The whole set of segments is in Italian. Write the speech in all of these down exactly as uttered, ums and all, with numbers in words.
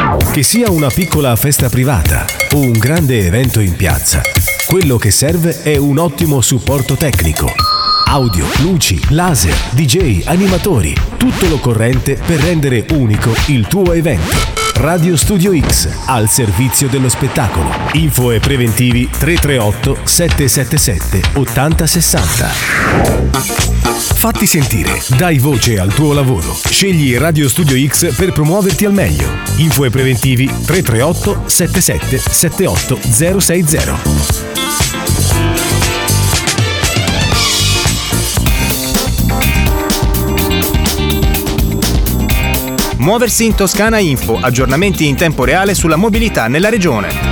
Che sia una piccola festa privata o un grande evento in piazza, quello che serve è un ottimo supporto tecnico. Audio, luci, laser, D J, animatori, tutto l'occorrente per rendere unico il tuo evento. Radio Studio X, al servizio dello spettacolo. Info e preventivi tre tre otto sette sette sette otto zero sei zero. Fatti sentire, dai voce al tuo lavoro. Scegli Radio Studio X per promuoverti al meglio. Info e preventivi tre tre otto sette sette sette otto zero sei zero. Muoversi in Toscana Info, aggiornamenti in tempo reale sulla mobilità nella regione.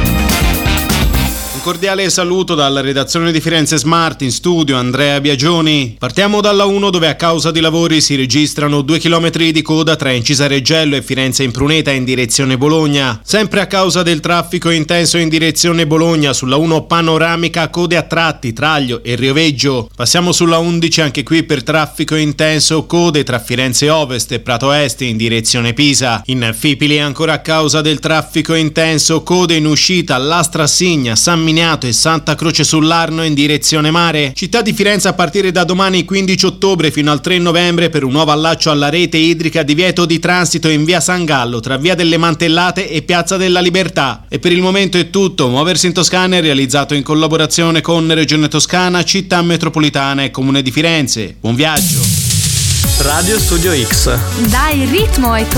Un cordiale saluto dalla redazione di Firenze Smart, in studio Andrea Biagioni. Partiamo dalla uno, dove a causa di lavori si registrano due chilometri di coda tra Incisa Reggello e Firenze Impruneta in direzione Bologna. Sempre a causa del traffico intenso in direzione Bologna, sulla uno panoramica code a tratti, Traglio e Rioveggio. Passiamo sulla undici, anche qui per traffico intenso, code tra Firenze Ovest e Prato Est in direzione Pisa. In Fipili, ancora a causa del traffico intenso, code in uscita Lastra-Signa, San Miniato e Santa Croce sull'Arno in direzione mare. Città di Firenze a partire da domani quindici ottobre fino al tre novembre per un nuovo allaccio alla rete idrica, divieto di transito in via San Gallo tra via delle Mantellate e piazza della Libertà. E per il momento è tutto. Muoversi in Toscana è realizzato in collaborazione con Regione Toscana, Città Metropolitana e Comune di Firenze. Buon viaggio. Radio Studio X. Dai ritmo ai tuoi